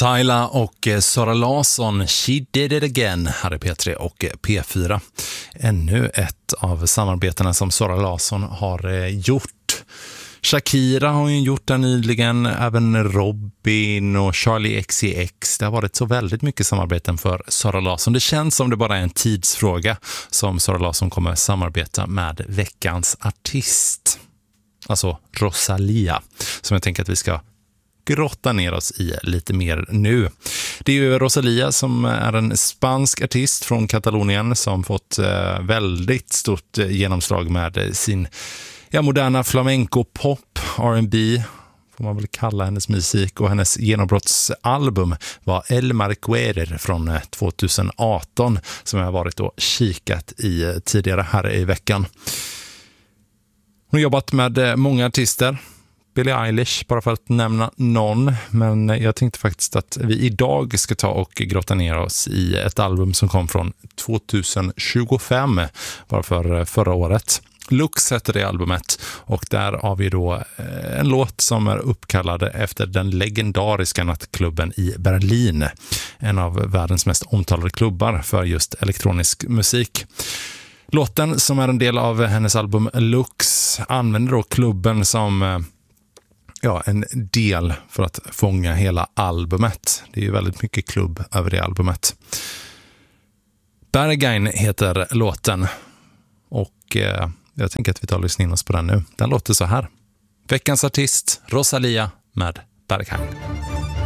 Tyla och Sara Larsson, She Did It Again, här är P3 och P4. Ännu ett av samarbetena som Sara Larsson har gjort. Shakira har ju gjort den nyligen, även Robin och Charlie XCX. Det har varit så väldigt mycket samarbeten för Sara Larsson. Det känns som det bara är en tidsfråga som Sara Larsson kommer samarbeta med veckans artist. Alltså Rosalía, som jag tänker att vi ska grotta ner oss i lite mer nu. Det är ju Rosalía som är en spansk artist från Katalonien som fått väldigt stort genomslag med sin moderna flamenco-pop, R&B får man väl kalla hennes musik, och hennes genombrottsalbum var El Marquerer från 2018 som jag har varit och kikat i tidigare här i veckan. Hon har jobbat med många artister, Billie Eilish bara för att nämna någon, men jag tänkte faktiskt att vi idag ska ta och grotta ner oss i ett album som kom från 2025, bara för förra året. Lux heter det albumet, och där har vi då en låt som är uppkallad efter den legendariska nattklubben i Berlin, en av världens mest omtalade klubbar för just elektronisk musik. Låten, som är en del av hennes album Lux, använder då klubben som en del för att fånga hela albumet. Det är ju väldigt mycket klubb över det albumet. Berghain heter låten, och jag tänker att vi tar och lyssnar in oss på den nu. Den låter så här. Veckans artist, Rosalía med Berghain.